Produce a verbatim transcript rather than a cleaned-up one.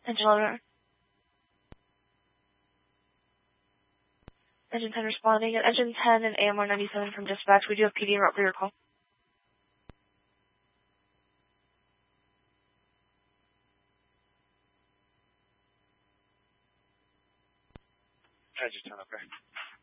Engine eleven. Engine ten responding. Engine ten and A M R ninety-seven from dispatch. We do have P D en route for your call. Engine ten, okay.